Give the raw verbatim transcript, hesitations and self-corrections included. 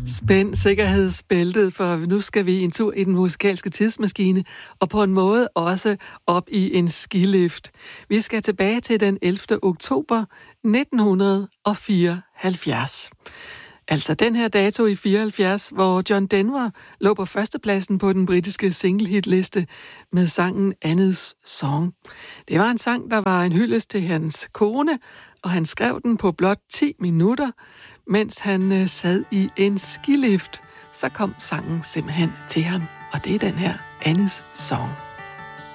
Spænd sikkerhedsbæltet, for nu skal vi en tur i den musikalske tidsmaskine, og på en måde også op i en skilift. Vi skal tilbage til den ellevte oktober nitten fireoghalvfjerds. Altså den her dato i fireoghalvfjerds, hvor John Denver lå på førstepladsen på den britiske singlehitliste med sangen Annie's Song. Det var en sang, der var en hyldest til hans kone, og han skrev den på blot ti minutter, mens han øh, sad i en skilift. Så kom sangen simpelthen til ham, og det er den her Annie's Song.